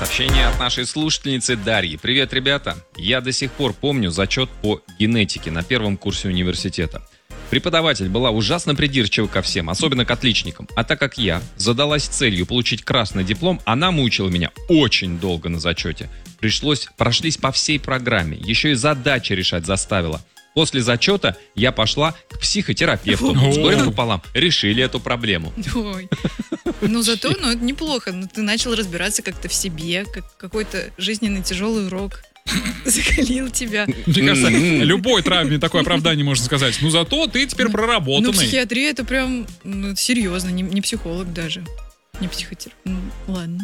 Сообщение от нашей слушательницы Дарьи. Привет, ребята. Я до сих пор помню зачет по генетике на первом курсе университета. Преподаватель была ужасно придирчива ко всем, особенно к отличникам. А так как я задалась целью получить красный диплом, она мучила меня очень долго на зачете. Прошлись по всей программе, еще и задачи решать заставила. После зачета я пошла к психотерапевту. С горем пополам решили эту проблему. Ой. Ну, зато, это неплохо. Ты начал разбираться как-то в себе, как какой-то жизненный тяжелый урок закалил тебя. Мне кажется, любой травме такое оправдание можно сказать. Ну, зато ты теперь проработанный. Ну, психиатрия это прям серьезно, не психолог даже. Не психотерапевт. Ладно.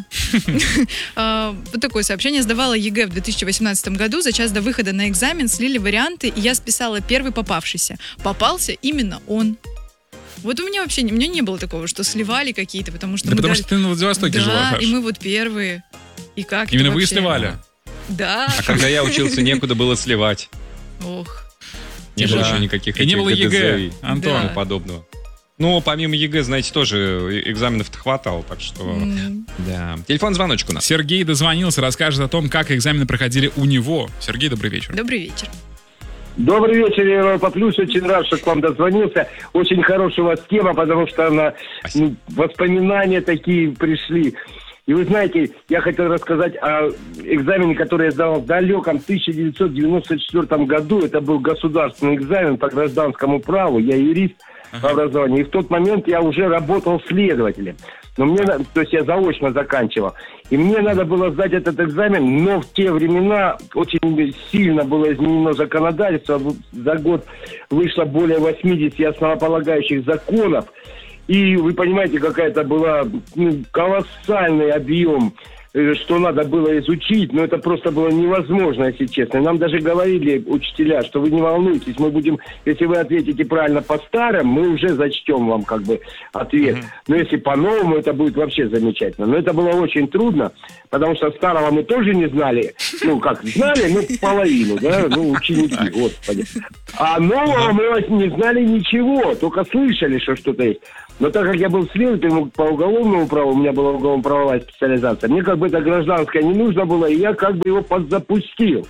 Вот такое сообщение. Сдавала ЕГЭ в 2018 году. За час до выхода на экзамен слили варианты, и я списала первый попавшийся. Попался именно он. Вот у меня вообще не было такого, что сливали какие-то, потому что... Да потому что ты на Владивостоке жила, Да, и мы вот первые. И как именно вы сливали? Да. А когда я учился, некуда было сливать. Ох. Не было еще никаких и не было ЕГЭ, Антон. И подобного. Ну, помимо ЕГЭ, знаете, тоже экзаменов-то хватало, так что... Да. Телефон-звоночек у нас. Сергей дозвонился, расскажет о том, как экзамены проходили у него. Сергей, добрый вечер. Добрый вечер. Добрый вечер, Европа Плюс. Очень рад, что к вам дозвонился. Очень хорошая у вас тема, потому что она, воспоминания такие пришли. И вы знаете, я хотел рассказать о экзамене, который я сдал в далеком 1994 году. Это был государственный экзамен по гражданскому праву. Я юрист по образованию. И в тот момент я уже работал следователем. Но то есть я заочно заканчивал. И мне надо было сдать этот экзамен, но в те времена очень сильно было изменено законодательство. За год вышло более 80 основополагающих законов. И вы понимаете, какая-то была колоссальный объем, что надо было изучить, но это просто было невозможно, если честно. Нам даже говорили учителя, что вы не волнуйтесь, мы будем, если вы ответите правильно по старым, мы уже зачтем вам ответ. Но если по-новому, это будет вообще замечательно. Но это было очень трудно, потому что старого мы тоже не знали. Знали, половину, да, ученики, господи. А нового мы не знали ничего, только слышали, что что-то есть. Но так как я был следователем по уголовному праву, у меня была уголовно-правовая специализация, мне это гражданское не нужно было, и я его подзапустил.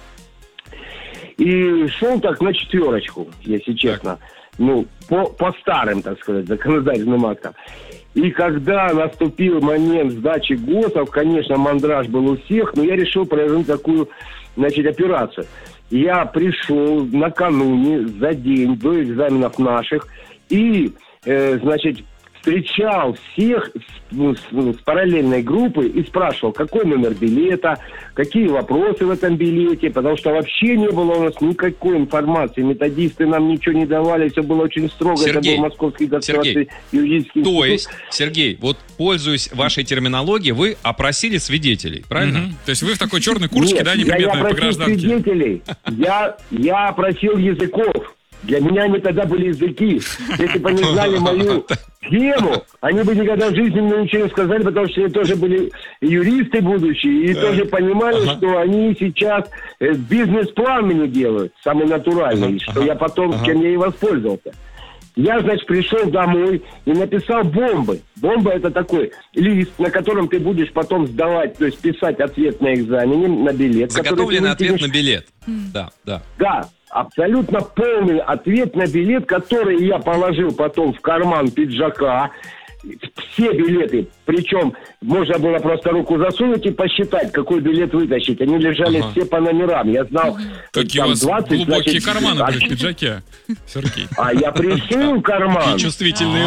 И шел так на 4, если честно. По старым, так сказать, законодательным актам. И когда наступил момент сдачи ГОСов, конечно, мандраж был у всех, но я решил провернуть такую, операцию. Я пришел накануне, за день до экзаменов наших, и, встречал всех с параллельной группы и спрашивал, какой номер билета, какие вопросы в этом билете, потому что вообще не было у нас никакой информации, методисты нам ничего не давали, все было очень строго, Сергей, это был Московский государственный юридический институт. То есть, Сергей, пользуясь вашей терминологией, вы опросили свидетелей, правильно? То есть вы в такой черной куртке, неприметной по гражданке? Я опросил свидетелей, я опросил языков. Для меня они тогда были языки. Если бы они знали мою тему, они бы никогда в жизни мне ничего не сказали, потому что они тоже были юристы будущие, и тоже понимали, что они сейчас бизнес-план мне делают, самый натуральный, что я потом, чем я и воспользовался. Я, пришел домой и написал бомбы. Бомба — это такой лист, на котором ты будешь потом сдавать, то есть писать ответ на экзамене, на билет. Заготовленный ответ на билет. Да. Да. Абсолютно полный ответ на билет, который я положил потом в карман пиджака. Все билеты, причем можно было просто руку засунуть и посчитать, какой билет вытащить. Они лежали все по номерам. Я знал, какие у вас 20, глубокие карманы были в пиджаке, Сергей. А я пришил карман. И чувствительные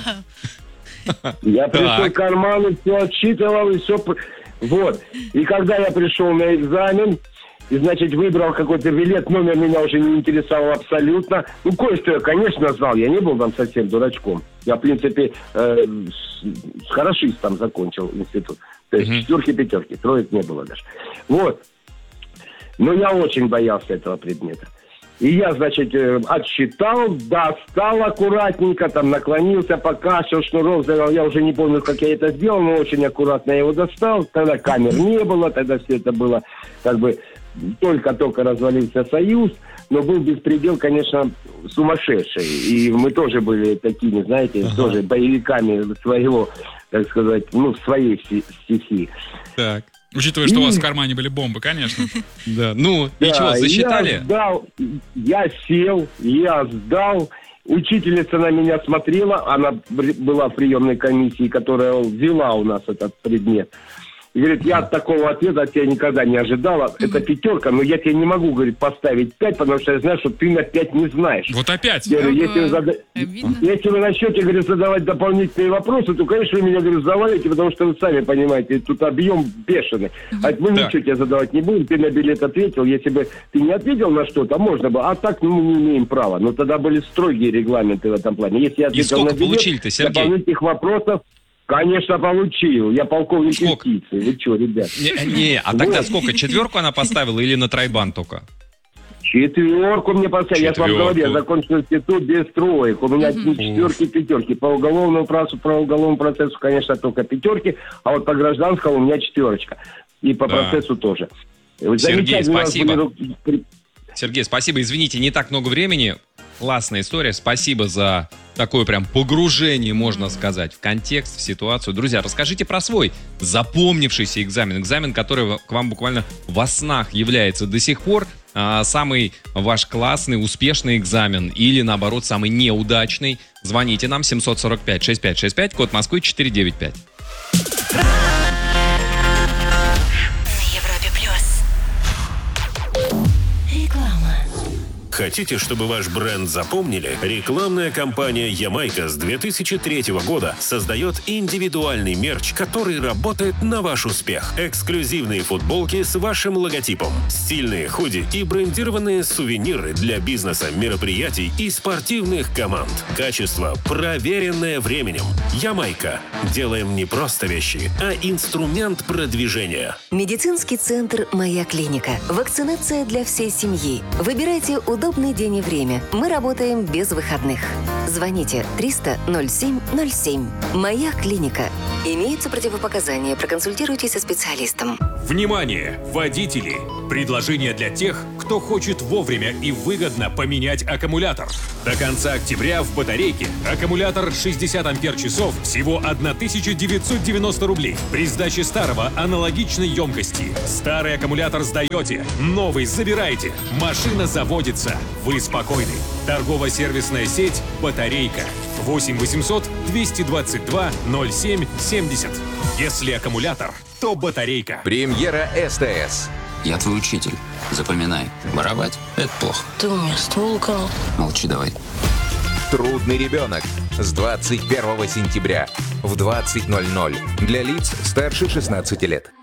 руки. Я пришил карман и все отсчитывал, и все. Вот. И когда я пришел на экзамен, и, выбрал какой-то билет, номер меня уже не интересовал абсолютно. Кое-что я, конечно, знал, я не был там совсем дурачком. Я, в принципе, с хорошистом закончил институт. То есть 4-5, 3 не было даже. Вот. Но я очень боялся этого предмета. И я, отсчитал, достал аккуратненько, наклонился, покашлял, шнурок завел. Я уже не помню, как я это сделал, но очень аккуратно я его достал. Тогда камер не было, тогда все это было только-только развалился Союз, но был беспредел, конечно, сумасшедший. И мы тоже были такими, тоже боевиками своего, так сказать, своей стихии. Так. Учитывая, что у вас в кармане были бомбы, конечно. Да. Ну, и Да, что, засчитали? Я сел, я сдал. Учительница на меня смотрела, она была в приемной комиссии, которая ввела у нас этот предмет. И говорит, я от такого ответа от тебя никогда не ожидала. Это 5, но я тебе не могу, говорит, поставить 5, потому что я знаю, что ты на 5 не знаешь. Вот опять. Я говорю, Обидно. если вы начнете, говорит, задавать дополнительные вопросы, то, конечно, вы меня, говорю, завалите, потому что вы сами понимаете, тут объем бешеный. А мы Так. ничего тебе задавать не будем, ты на билет ответил. Если бы ты не ответил на что-то, можно бы, а так мы не имеем права. Но тогда были строгие регламенты в этом плане. Если я ответил сколько на билет, получили-то, Сергей? дополнительных вопросов, конечно, получил. Я полковник Сколько? юстиции. Вы что, ребят? А тогда сколько, 4 она поставила или на тройбан только? 4 мне поставили. Я же вам 4. говорю, я закончил институт без 3. У меня ни 4, 5. По уголовному процессу, конечно, только 5, а вот по гражданскому у меня 4. И по Да. процессу тоже. Сергей, Замечательно у вас спасибо. были Сергей, спасибо. Извините, не так много времени. Классная история. Спасибо за такое прям погружение, можно сказать, в контекст, в ситуацию. Друзья, расскажите про свой запомнившийся экзамен. Экзамен, который к вам буквально во снах является до сих пор. Самый ваш классный, успешный экзамен или, наоборот, самый неудачный. Звоните нам 745-6565, код Москвы 495. Европе плюс. Реклама. Хотите, чтобы ваш бренд запомнили? Рекламная кампания «Ямайка» с 2003 года создает индивидуальный мерч, который работает на ваш успех. Эксклюзивные футболки с вашим логотипом, стильные худи и брендированные сувениры для бизнеса, мероприятий и спортивных команд. Качество, проверенное временем. «Ямайка». Делаем не просто вещи, а инструмент продвижения. Медицинский центр «Моя клиника». Вакцинация для всей семьи. Выбирайте удобный день и время. Мы работаем без выходных. Звоните 300-07-07. «Моя клиника». Имеются противопоказания. Проконсультируйтесь со специалистом. Внимание, водители! Предложение для тех, кто хочет вовремя и выгодно поменять аккумулятор. До конца октября в батарейке аккумулятор 60 ампер-часов всего 1990 рублей. При сдаче старого аналогичной емкости. Старый аккумулятор сдаете, новый забираете. Машина заводится. Вы спокойны. Торгово-сервисная сеть «Батарейка». 8 800 222 07 70. Если аккумулятор, то батарейка. Премьера СТС. Я твой учитель. Запоминай. Воровать — это плохо. Ты у меня ствол украл. Молчи давай. Трудный ребенок. С 21 сентября в 20:00 для лиц старше 16 лет.